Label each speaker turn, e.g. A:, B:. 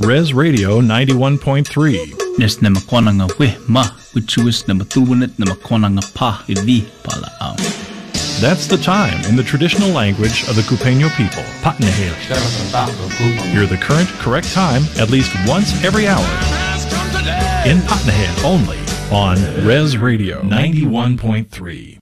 A: Res Radio 91.3.
B: Nes na makwana nga we ma uchuis na matuwanet na makwana nga pa idi pala ao.
A: That's the time in the traditional language of the Cupeño people, Patnahel. Hear the current, correct time at least once every hour. In Patnahel only on Res Radio 91.3.